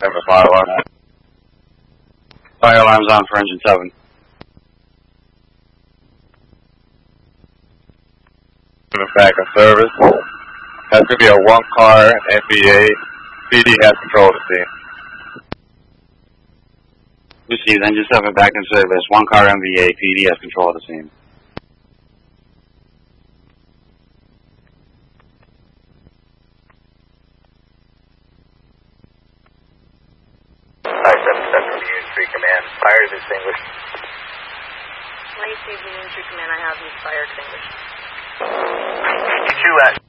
Have a fire alarm. Fire alarm's on for engine 7. Backup service. Has to be a one-car MVA. PD has control of the scene. Received engine 7 back in service. One-car MVA. PD has control of the scene. Infantry Command, fire is extinguished. Lacey, the Infantry Command, I have you fire extinguished. 2